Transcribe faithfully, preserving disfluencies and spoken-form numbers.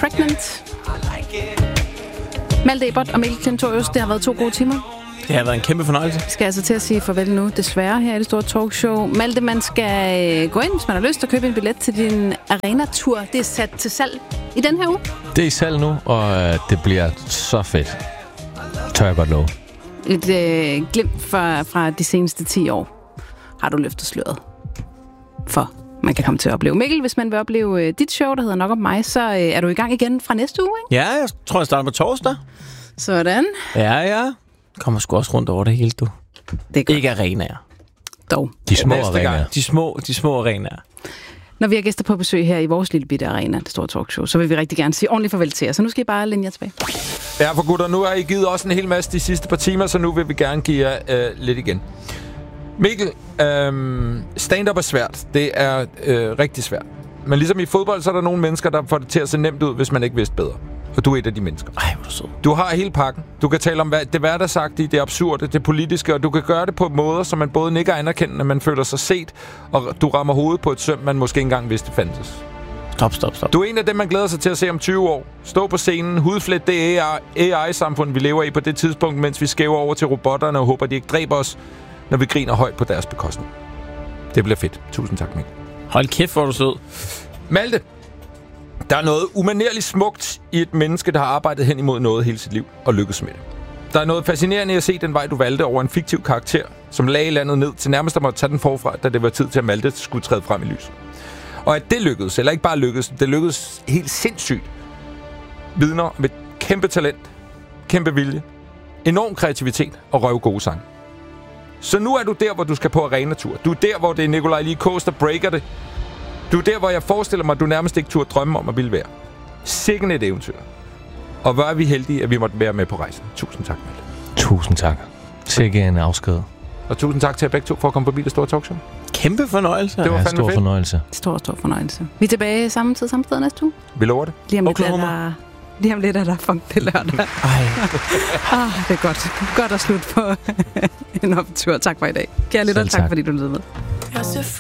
Pregnant. Malte Ebert og Mikkel Klintorius, det har været to gode timer. Det har været en kæmpe fornøjelse. Vi skal altså til at sige farvel nu, desværre, her i det store talkshow. Malte, man skal gå ind, hvis man har lyst, og købe en billet til din arena-tur. Det er sat til salg i den her uge. Det er i salg nu, og øh, det bliver så fedt. Tør jeg godt love. Et øh, glimt fra, fra de seneste ti år har du løftet sløret for. Man kan komme til at opleve. Mikkel, hvis man vil opleve øh, dit show, der hedder Nok om mig, så øh, er du i gang igen fra næste uge, ikke? Ja, jeg tror, jeg starter på torsdag. Sådan. Ja, ja. Kommer sgu også rundt over det hele, du. Det er godt. Ikke arenaer. Dog. De små arenaer. De små, de små arenaer. Når vi har gæster på besøg her i vores lille bitte arena, det store talkshow, så vil vi rigtig gerne sige ordentligt farvel til jer. Så nu skal I bare læne jer tilbage. Ja, for gutter, nu har I givet også en hel masse de sidste par timer, så nu vil vi gerne give jer øh, lidt igen. Mikkel, øh, stand-up er svært. Det er øh, rigtig svært. Men ligesom i fodbold, så er der nogle mennesker, der får det til at se nemt ud, hvis man ikke vidste bedre. Og du er et af de mennesker. Ej, hvor er du sød. Du har hele pakken. Du kan tale om hvad, det hverdagsagtige, det absurde, det politiske, og du kan gøre det på måder, som man både nikker anerkendende, man føler sig set, og du rammer hovedet på et søm, man måske ikke engang vidste fandtes. Stop, stop, stop. Du er en af dem, man glæder sig til at se om tyve år. Stå på scenen, hudflet det A I-samfund, vi lever i på det tidspunkt, mens vi skæver over til robotterne og håber, de ikke dræber os, når vi griner højt på deres bekostning. Det bliver fedt. Tusind tak, Mikkel. Hold kæft, hvor er du sød. Malte, der er noget umanerligt smukt i et menneske, der har arbejdet hen imod noget hele sit liv og lykkes med det. Der er noget fascinerende i at se den vej, du valgte over en fiktiv karakter, som lagde landet ned til nærmest at måtte tage den forfra, da det var tid til, at Malte skulle træde frem i lyset. Og at det lykkedes, eller ikke bare lykkedes, det lykkedes helt sindssygt, vidner om et kæmpe talent, kæmpe vilje, enorm kreativitet og røvgode sang. Så nu er du der, hvor du skal på arenatur. Du er der, hvor det er Nikolaj Lie Kaas, der breaker det. Du er der, hvor jeg forestiller mig, at du nærmest ikke turde drømme om at ville være. Sikken et eventyr. Og hvor er vi heldige, at vi måtte være med på rejsen. Tusind tak, Malte. Tusind tak. Sikke en afsked. Og tusind tak til jer begge to for at komme forbi det store talkshow. Kæmpe fornøjelse. Det var Ja, fandme stor fedt. fornøjelse. Stor, stor fornøjelse. Vi er tilbage samme tid, samme sted næste uge. Vi lover det. Lige om lidt er Oklahoma. der, lige om lidt er der funk til lørdag. Ej. Ah, det er godt. Godt at slutte på en optur. Tak for i dag. Kære lytter, Selv tak tak. fordi du lyttede med.